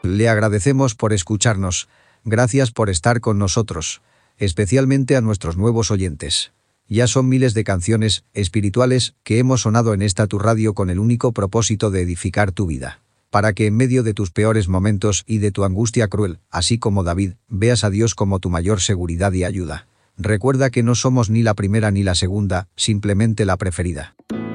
Le agradecemos por escucharnos. Gracias por estar con nosotros, especialmente a nuestros nuevos oyentes. Ya son miles de canciones espirituales que hemos sonado en esta tu radio con el único propósito de edificar tu vida. Para que en medio de tus peores momentos y de tu angustia cruel, así como David, veas a Dios como tu mayor seguridad y ayuda. Recuerda que no somos ni la primera ni la segunda, simplemente la preferida.